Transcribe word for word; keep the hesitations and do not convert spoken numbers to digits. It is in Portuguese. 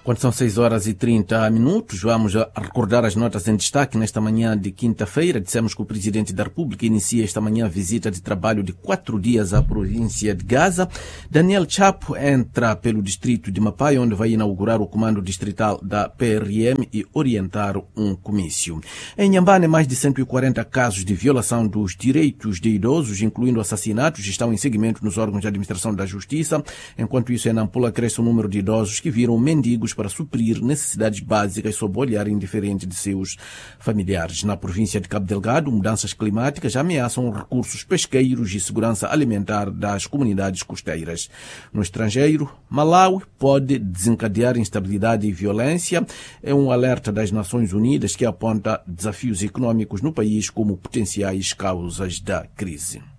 Quando são seis horas e trinta minutos, vamos a recordar as notas em destaque nesta manhã de quinta-feira. Dissemos que o Presidente da República inicia esta manhã a visita de trabalho de quatro dias à província de Gaza. Daniel Chapo entra pelo distrito de Mapai, onde vai inaugurar o comando distrital da P R M e orientar um comício. Em Inhambane, mais de cento e quarenta casos de violação dos direitos de idosos, incluindo assassinatos, estão em seguimento nos órgãos de administração da justiça. Enquanto isso, em Nampula cresce o número de idosos que viram mendigos para suprir necessidades básicas sob o olhar indiferente de seus familiares. Na província de Cabo Delgado, mudanças climáticas ameaçam recursos pesqueiros e segurança alimentar das comunidades costeiras. No estrangeiro, Malawi pode desencadear instabilidade e violência. É um alerta das Nações Unidas que aponta desafios econômicos no país como potenciais causas da crise.